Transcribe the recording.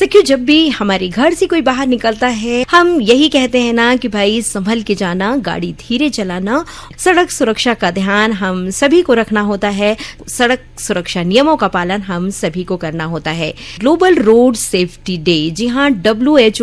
सखियों, जब भी हमारे घर से कोई बाहर निकलता है, हम यही कहते हैं ना कि भाई संभल के जाना, गाड़ी धीरे चलाना, सड़क सुरक्षा का ध्यान हम सभी को रखना होता है। सड़क सुरक्षा नियमों का पालन हम सभी को करना होता है। ग्लोबल रोड सेफ्टी डे, जी हाँ, WHO